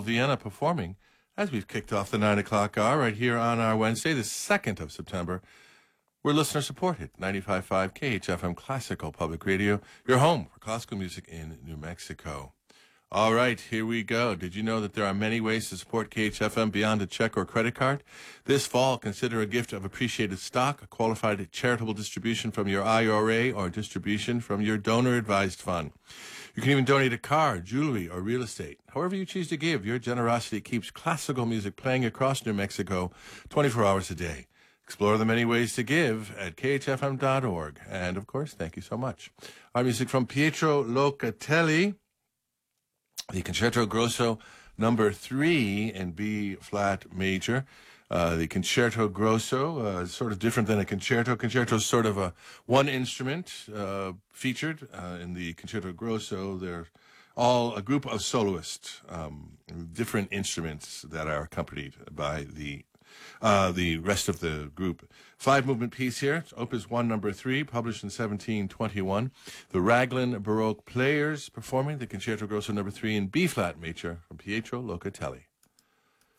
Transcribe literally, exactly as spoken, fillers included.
Paul Vienna performing as we've kicked off the nine o'clock hour right here on our Wednesday, the second of September. We're listener-supported, ninety-five point five K H F M Classical Public Radio, your home for classical music in New Mexico. All right, here we go. Did you know that there are many ways to support K H F M beyond a check or credit card? This fall, consider a gift of appreciated stock, a qualified charitable distribution from your I R A, or distribution from your donor-advised fund. You can even donate a car, jewelry, or real estate. However you choose to give, your generosity keeps classical music playing across New Mexico twenty-four hours a day. Explore the many ways to give at K H F M dot org. And, of course, thank you so much. Our music from Pietro Locatelli, the Concerto Grosso number three in B flat major. Uh, the Concerto Grosso uh, is sort of different than a concerto. Concerto is sort of a one instrument uh, featured uh, in the Concerto Grosso. They're all a group of soloists, um, different instruments that are accompanied by the uh, the rest of the group. Five movement piece here. It's Opus one, number three, published in seventeen twenty-one. The Raglan Baroque Players performing the Concerto Grosso number three in B flat major from Pietro Locatelli.